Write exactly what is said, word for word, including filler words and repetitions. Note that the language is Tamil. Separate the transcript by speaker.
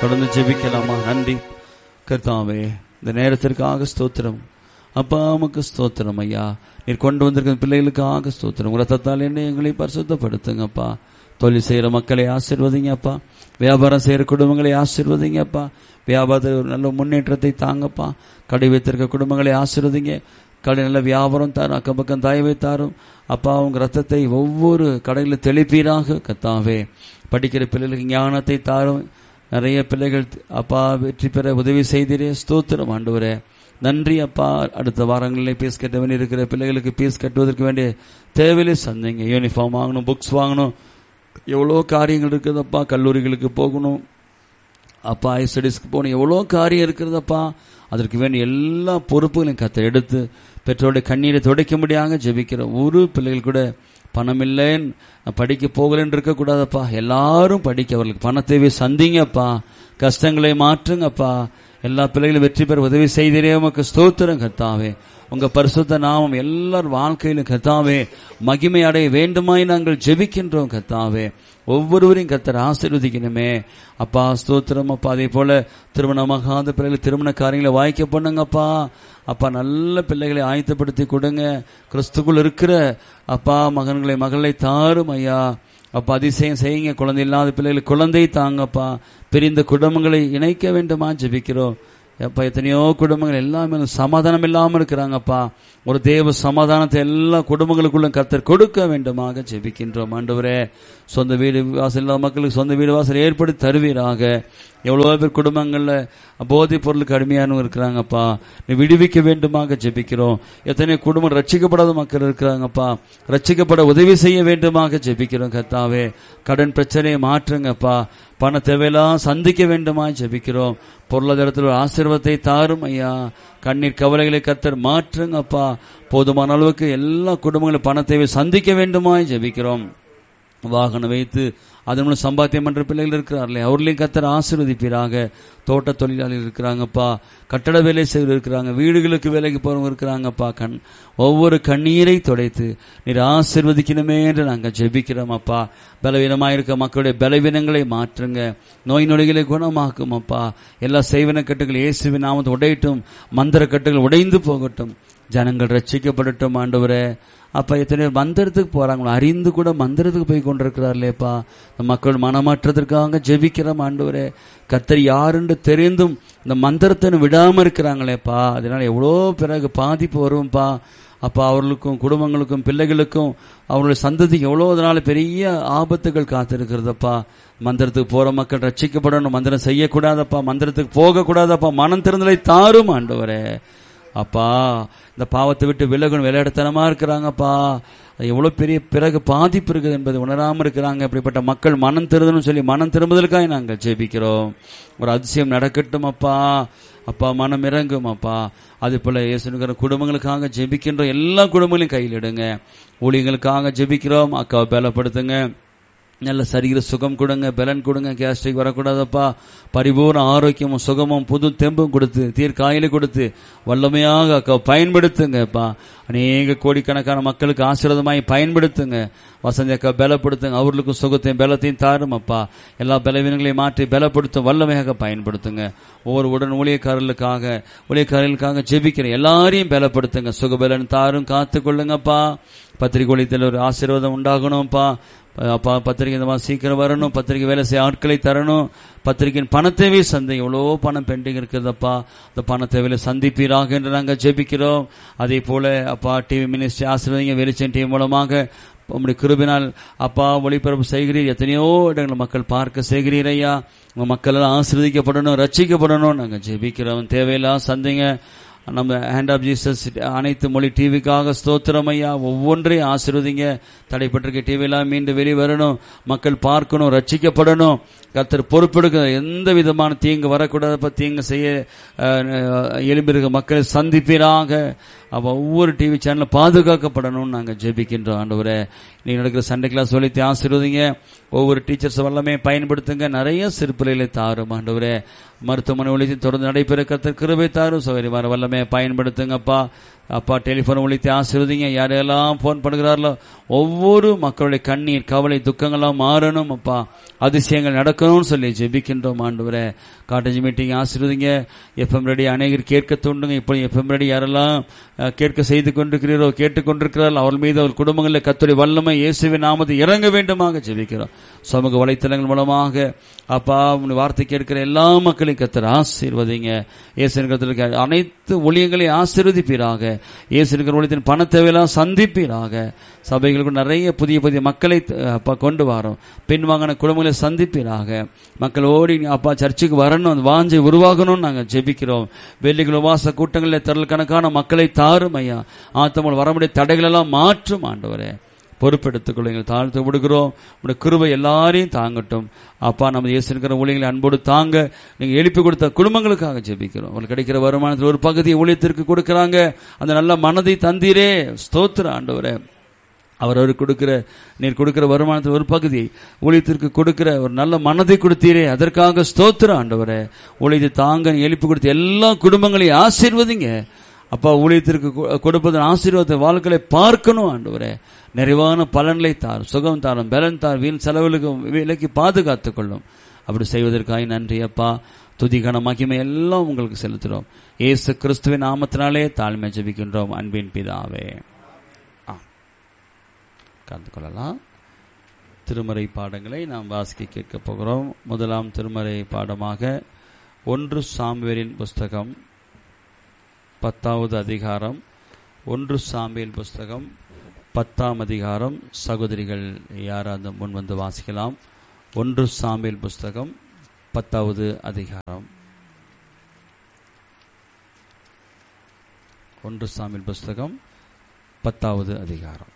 Speaker 1: தொடர்ந்து ஜெபிக்கலாமா? நன்றி கர்த்தாவே, இந்த நேரத்திற்காக ஸ்தோத்திரம் அப்பா. உமக்கு ஸ்தோத்திரம் ஐயா. நீர் கொண்டு வந்திருக்கிற பிள்ளைகளுக்காக ஸ்தோத்திரம். ரத்தத்தால் என்ன எங்களை பரிசுத்தப்படுத்துங்கப்பா. தொழில் செய்யற மக்களை ஆசீர்வதிங்கப்பா. வியாபாரம் செய்யற குடும்பங்களை ஆசீர்வதிங்கப்பா. வியாபாரத்தில் நல்ல முன்னேற்றத்தை தாங்கப்பா. கடை வைத்திருக்க குடும்பங்களை ஆசீர்வதிங்க. கடை நல்ல வியாபாரம் தாரும், அக்கம் பக்கம் தாய்வை தாரும் அப்பா. உங்க ரத்தத்தை ஒவ்வொரு கடையில் தெளிப்பீராக கர்த்தாவே. படிக்கிற பிள்ளைகளுக்கு ஞானத்தை தாரும். நிறைய பிள்ளைகள் அப்பா வெற்றி பெற உதவி செய்தீரே, ஸ்தோத்திரம் ஆண்டவரே. நன்றி அப்பா. அடுத்த வாரங்களிலே பீஸ் கட்ட வேண்டி இருக்கிற பிள்ளைகளுக்கு பீஸ் கட்டுவதற்கு வேண்டிய தேவையிலே சந்தைங்க. யூனிஃபார்ம் வாங்கணும், புக்ஸ் வாங்கணும், எவ்வளோ காரியங்கள் இருக்குதுப்பா. கல்லூரிகளுக்கு போகணும் அப்பா, ஹை ஸ்டடீஸ்க்கு போகணும், எவ்வளோ காரியம் இருக்கிறதப்பா. அதற்கு வேண்டிய எல்லா பொறுப்புகளையும் கத்த எடுத்து பெற்றோருடைய கண்ணீரை துடைக்க முடியாங்க ஜெபிக்கிற ஒரு பிள்ளைகள் கூட பணம் இல்லைன்னு படிக்க போகலன்னு இருக்கக்கூடாதப்பா. எல்லாரும் படிக்க அவர்களுக்கு பண தேவை சந்திங்கப்பா. கஷ்டங்களை மாற்றுங்கப்பா. எல்லா பிள்ளைகளும் வெற்றி பெற உதவி செய்தீரே, உமக்கு ஸ்தோத்திரம் கர்த்தாவே. உங்க பரிசுத்த நாமம் எல்லார் வாழ்க்கையிலும் கர்த்தாவே மகிமை அடைய வேண்டுமாய் நாங்கள் ஜெபிக்கின்றோம் கர்த்தாவே. ஒவ்வொருவரையும் கர்த்தர் ஆசீர்வதிக்கணுமே அப்பா. ஸ்தோத்திரம் அப்பா. அதே போல திருமணமாகாத பிள்ளைகள் திருமண காரியங்களை வாய்க்க பண்ணுங்கப்பா. அப்பா நல்ல பிள்ளைகளை ஆயத்தப்படுத்தி கொடுங்க. கிறிஸ்துக்குள் இருக்கிற அப்பா மகன்களை மகளை தாரும் ஐயா. அப்பா அதிசயம் செய்யுங்க. குழந்தை இல்லாத பிள்ளைகளுக்கு குழந்தை தாங்கப்பா. பிரிந்த குடும்பங்களை இணைக்க வேண்டுமா ஜெபிக்கிறோம் அப்பா. எத்தனையோ குடும்பங்கள் எல்லாமே சமாதானம் இல்லாமல் இருக்கிறாங்கப்பா. ஒரு தேவ சமாதானத்தை எல்லா குடும்பங்களுக்குள்ள கர்த்தர் கொடுக்க வேண்டுமாக ஜெபிக்கின்றோம் ஆண்டவரே. சொந்த வீடு வாசல் இல்லாத மக்களுக்கு சொந்த வீடு வாசல் ஏற்படுத்தி தருவீராக. எவ்வளோ பேர் குடும்பங்களில் போதைப் பொருளுக்கு அடிமையானவங்க இருக்கிறாங்கப்பா. நீ விடுவிக்க வேண்டுமாக ஜெபிக்கிறோம். எத்தனை குடும்பம் ரட்சிக்கப்படாத மக்கள் இருக்கிறாங்கப்பா. ரட்சிக்கப்பட உதவி செய்ய வேண்டுமாக ஜெபிக்கிறோம் கர்த்தாவே. கடன் பிரச்சனையை மாற்றுங்கப்பா. பண தேவையெல்லாம் சந்திக்க வேண்டுமா ஜெபிக்கிறோம். பொருளாதாரத்தில் ஒரு ஆசீர்வாதத்தை தாரும் ஐயா. கண்ணீர் கவலைகளை கர்த்தர் மாற்றுங்கப்பா. போதுமான அளவுக்கு எல்லா குடும்பங்களும் பண தேவை சந்திக்க வேண்டுமாய் ஜெபிக்கிறோம். வாகனம் வைத்து அதன் மூலம் சம்பாத்தியம் பண்ற பிள்ளைகள் இருக்கிறார்களே, அவர்களையும் கர்த்தர் ஆசீர்வதிப்பீராக. தோட்ட தொழிலாளர்கள் இருக்கிறாங்கப்பா. கட்டட வேலை செய்து இருக்கிறாங்க. வீடுகளுக்கு வேலைக்கு போறவங்க இருக்கிறாங்கப்பா. கண் ஒவ்வொரு கண்ணீரை துடைத்து நீர் ஆசீர்வதிக்கணுமே என்று நாங்கள் ஜெபிக்கிறோம் அப்பா. பலவீனமாயிருக்க மக்களுடைய பலவீனங்களை மாற்றுங்க. நோய் நொடிகளை குணமாக்கும் அப்பா. எல்லா செய்வன கட்டுகள் இயேசுவின் நாமத்தை உடையட்டும். மந்திர கட்டுகள் உடைந்து போகட்டும். ஜனங்கள் ரட்சிக்கப்படட்டும் ஆண்டவரே. அப்ப எத்தனை மந்திரத்துக்கு போறாங்களோ அறிந்து கூட மந்திரத்துக்கு போய் கொண்டிருக்கிறார்களேப்பா. மக்கள் மனமாற்றத்திற்காக ஜெபிக்கிறோம் ஆண்டவரே. கர்த்தர் யாருன்னு தெரிந்தும் இந்த மந்திரத்தை விடாம இருக்கிறாங்களேப்பா. அதனால எவ்வளோ பிறகு பாதிப்பு வரும்பா அப்பா. அவர்களுக்கும் குடும்பங்களுக்கும் பிள்ளைகளுக்கும் அவர்களுடைய சந்ததிக்கு எவ்வளோ அதனால பெரிய ஆபத்துகள் காத்திருக்கிறதப்பா. மந்திரத்துக்கு போற மக்கள் ரட்சிக்கப்படணும். மந்திரம் செய்யக்கூடாதப்பா. மந்திரத்துக்கு போக கூடாதப்பா. மனம் திறந்தலை தாரும் ஆண்டவரே. அப்பா இந்த பாவத்தை விட்டு விலகணும். விளையாட்டுத்தனமா இருக்கிறாங்கப்பா. எவ்வளவு பெரிய பிறகு பாதிப்பு இருக்குது என்பதை உணராம இருக்கிறாங்க. இப்படிப்பட்ட மக்கள் மனம் திருந்தணும் சொல்லி மனம் திரும்புதலுக்காக நாங்கள் ஜெபிக்கிறோம். ஒரு அதிசயம் நடக்கட்டும் அப்பா. அப்பா மனம் இறங்கும் அப்பா. அதே போல இயேசுங்கிற குடும்பங்களுக்காக ஜெபிக்கின்றோம். எல்லா குடும்பங்களையும் கையில் எடுங்க. ஊழியர்களுக்காக ஜெபிக்கிறோம். அக்காவை பலப்படுத்துங்க. நல்ல சரீர சுகம் கொடுங்க, பலன் கொடுங்க. கேஸ்ட்ரிக் வரக்கூடாதப்பா. பரிபூர்ண ஆரோக்கியமும் சுகமும் புது தெம்பும் கொடுத்து தீர்க்காயில கொடுத்து வல்லமையாக அக்கா பயன்படுத்துங்கப்பா. அநேக கோடிக்கணக்கான மக்களுக்கு ஆசீர்வாதமாய் பயன்படுத்துங்க. வசந்தி அக்கா பலப்படுத்துங்க. அவர்களுக்கும் சுகத்தையும் பலத்தையும் தாரும் அப்பா. எல்லா பலவீனங்களையும் மாற்றி பலப்படுத்தும் வல்லமையாக பயன்படுத்துங்க. ஒவ்வொரு உடன் ஊழியக்காரர்களுக்காக ஊழியக்காரர்களுக்காக ஜெபிக்கிற எல்லாரையும் பலப்படுத்துங்க. சுகபலன் தாரும் காத்து கொள்ளுங்கப்பா. பத்திரிகை ஒளித்தில் ஒரு ஆசீர்வாதம் உண்டாகணும்ப்பா. அப்பா பத்திரிகை இந்த மாதிரி சீக்கிரம் வரணும். பத்திரிகை வேலை செய்ய ஆட்களை தரணும். பத்திரிகையின் பணத்தேவை சந்தை எவ்வளோ பணம் பெண்டிங் இருக்கிறதப்பா. அந்த பணத்தேவையில சந்திப்பீராக என்று நாங்கள் ஜெபிக்கிறோம். அதே போல அப்பா டிவி மினிஸ்ட்ரி ஆசீர்வதிங்க. வெளிச்சம் டிவி மூலமாக உங்களுடைய கிருபினால் அப்பா ஒளிபரப்பு செய்கிறீர். எத்தனையோ இடங்கள் மக்கள் பார்க்க செய்கிறீர் ஐயா. உங்க மக்கள் எல்லாம் ஆசீர்வதிக்கப்படணும், ரட்சிக்கப்படணும் நாங்கள் ஜெபிக்கிறோம். தேவையெல்லாம் சந்தைங்க. நம்ம ஹேண்ட் ஆஃப் ஜீசஸ் அனைத்து மொழி டிவிக்காக ஸ்தோத்திரம் ஐயா. ஒவ்வொன்றையும் ஆசீர்வதிங்க. தடைப்பட்டிருக்க டிவியெல்லாம் மீண்டும் வெளிவரணும். மக்கள் பார்க்கணும், ரட்சிக்கப்படணும். கர்த்தர் பொறுப்பெடுக்க எந்த விதமான தீங்கு வரக்கூடாதப்ப தீங்கு செய்ய எழும்பிருக்க மக்களை சந்திப்பீராக. அப்போ ஒவ்வொரு டிவி சேனலும் பாதுகாக்கப்படணும்னு நாங்கள் ஜெபிக்கின்றோம் ஆண்டவரே. நீங்க நடக்கிற சண்டே கிளாஸ் சொல்லித்து ஆசீர்வதிங்க. ஒவ்வொரு டீச்சர்ஸ் வல்லமே பயன்படுத்துங்க. நிறைய சிறுபிள்ளைகளை தாரும் ஆண்டவரே. மருத்துவமனை ஒழித்து தொடர்ந்து நடைபெற கர்த்தர் கிருபை தாரும். சௌகரியமான வல்லமே பயன்படுத்துங்கப்பா. அப்பா டெலிபோன் ஒழித்து ஆசீர்வதிங்க. யாரெல்லாம் போன் பண்ணுகிறார்களோ ஒவ்வொரு மக்களுடைய கண்ணீர் கவலை துக்கங்கள்லாம் மாறணும் அப்பா, அதிசயங்கள் நடக்கணும்னு சொல்லி ஜெபிக்கின்றோம் ஆண்டவரே. காட்டேஜ் மீட்டிங் ஆசீர்வதிங்க. எஃப்எம் ரெடி அநேகர் கேட்க தோண்டுங்க. இப்போ எஃப்எம் ரெடி யாரெல்லாம் கேட்க செய்து கொண்டிருக்கிறீரோ கேட்டுக்கொண்டிருக்கிறார்கள் அவர்கள் மீது அவர் குடும்பங்களில் கர்த்தருடைய வல்லமை இயேசுவின் நாமத்தில் இறங்க வேண்டுமாக ஜெபிக்கிறோம். சமூக வலைத்தளங்கள் மூலமாக அப்பா வார்த்தை கேட்கிற எல்லா மக்களையும் கர்த்தர் ஆசீர்வதிங்க. இயேசு கர்த்தருக்கு அனைத்து ஊழியங்களையும் ஆசீர்வதிப்பீராக. இயேசு இருக்கிற ஊழியத்தின் பண தேவையெல்லாம் சந்திப்பீராக. சபைகளுக்கு நிறைய புதிய புதிய மக்களை அப்பா கொண்டு வரோம். பின்வாங்கின குடும்பங்களை சந்திப்பீராக. மக்கள் ஓடி அப்பா சர்ச்சுக்கு வரணும், அந்த வாஞ்சை உருவாகணும்னு நாங்கள் ஜெபிக்கிறோம். வெள்ளிகள் உபவாச கூட்டங்களில் திரள் கணக்கான மக்களை தாரும் ஐயா. ஆத்தமல் வர முடிய தடைகள் எல்லாம் மாற்றும் ஆண்டவரே. பொறுப்பெடுத்துக்கொள்ள எங்களை தாழ்த்து விடுகிறோம். உடைய கிருபை எல்லாரையும் தாங்கட்டும் அப்பா. நம்ம இயேசு இருக்கிற ஊழியங்களை அன்போடு தாங்க. நீங்கள் எழுப்பி கொடுத்த குடும்பங்களுக்காக ஜெபிக்கிறோம். அவங்களுக்கு கிடைக்கிற வருமானத்தில் ஒரு பகுதியை ஊழியத்திற்கு கொடுக்குறாங்க. அந்த நல்ல மனதை தந்தீரே, ஸ்தோத்திர ஆண்டவரே. அவர் அவர் கொடுக்கிற நீர் கொடுக்கிற வருமானத்தில் ஒரு பகுதியை ஊழியத்திற்கு கொடுக்கிற ஒரு நல்ல மனதை கொடுத்தீரே, அதற்காக ஸ்தோத்திர ஆண்டவரே. ஊழியத்தை தாங்க எழுப்பி கொடுத்த எல்லா குடும்பங்களையும் ஆசீர்வதிங்க அப்பா. ஊழியத்திற்கு கொடுப்பதன் ஆசீர்வாதத்தை வாழ்க்கையை பார்க்கணும் ஆண்டவரே. நிறைவான பலன்களை தார், சுகம் தாரும், பலன் தார், வீண் செலவுகளுக்கு விலைக்கு பாதுகாத்துக் கொள்ளும். அப்படி செய்வதற்காக நன்றி அப்பா. துதிகன மகிமை எல்லாம் உங்களுக்கு செலுத்துகிறோம். இயேசு கிறிஸ்துவின் நாமத்தினாலே தாழ்மை ஜெபிக்கின்றோம் அன்பின் பிதாவே. கலந்து கொள்ளலாம். திருமறை பாடங்களை நாம் வாசிக்க கேட்க போகிறோம். முதலாம் திருமறை பாடமாக ஒன்று சாமுவேலின் புஸ்தகம் பத்தாவது அதிகாரம். ஒன்று சாமுவேல் புஸ்தகம் பத்தாம் அதிகாரம். சகோதரிகள் யாராவது முன் வந்து வாசிக்கலாம். ஒன்று சாமுவேல் புஸ்தகம் பத்தாவது அதிகாரம். ஒன்று சாமுவேல் புஸ்தகம் பத்தாவது அதிகாரம்.